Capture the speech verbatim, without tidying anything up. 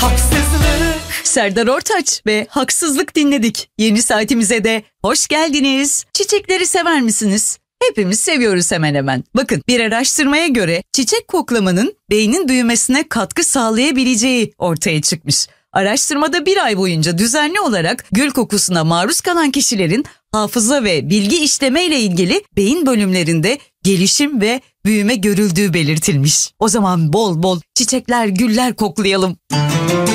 Haksızlık. Serdar Ortaç ve Haksızlık dinledik. Yeni saatimize de hoş geldiniz. Çiçekleri sever misiniz? Hepimiz seviyoruz hemen hemen. Bakın, bir araştırmaya göre çiçek koklamanın beynin büyümesine katkı sağlayabileceği ortaya çıkmış. Araştırmada bir ay boyunca düzenli olarak gül kokusuna maruz kalan kişilerin hafıza ve bilgi işleme ile ilgili beyin bölümlerinde gelişim ve büyüme görüldüğü belirtilmiş. O zaman bol bol çiçekler, güller koklayalım.